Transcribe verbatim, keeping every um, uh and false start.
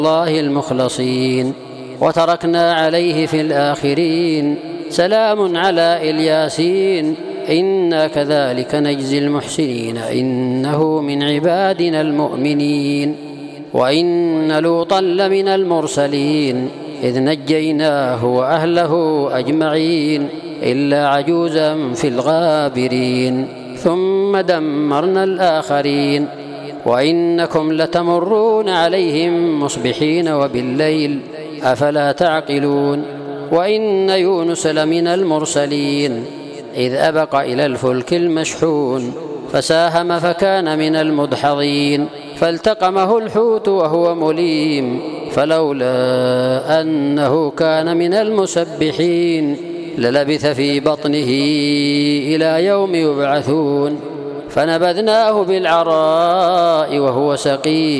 الله المخلصين. وتركنا عليه في الآخرين: سلام على الياسين إنا كذلك نجزي المحسنين إنه من عبادنا المؤمنين. وإن لوطا لمن المرسلين إذ نجيناه وأهله أجمعين إلا عجوزا في الغابرين ثم دمرنا الآخرين. وإنكم لتمرون عليهم مصبحين وبالليل أفلا تعقلون. وإن يونس لمن المرسلين إذ أبق إلى الفلك المشحون فساهم فكان من المدحضين فالتقمه الحوت وهو مليم فلولا أنه كان من المسبحين للبث في بطنه إلى يوم يبعثون فنبذناه بالعراء وهو سقيم